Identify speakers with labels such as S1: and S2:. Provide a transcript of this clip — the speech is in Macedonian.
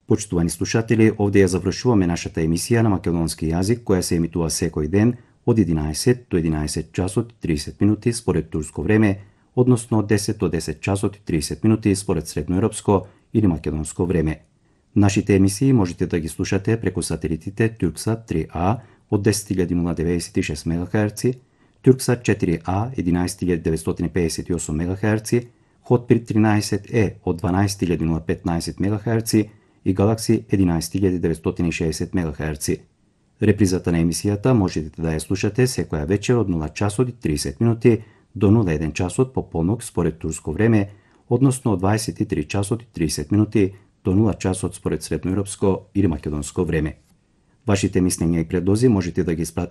S1: Почитувани слушатели, овде ја завршуваме нашата емисија на македонски јазик, која се емитува секој ден од 11 до 11 часот и 30 минути според турско време, односно од 10 до 10 часот и 30 минути според средноевропско или македонско време. Нашите емисии можете да ги слушате преку сателитите Турксат 3А од 10.096 МГц, Турксат 4А 11.958 МГц, Хотбирд 13Е од 12.015 МГц и Галакси 11.960 МГц. Репризата на емисијата можете да ја слушате секоја вечер од 0 часот и 30 минути до 01 часот по полнок според турско време, односно од 23 часот и 30 минути до 0 часот според средноевропско или македонско време. Вашите мислења и предлози можете да ги испратите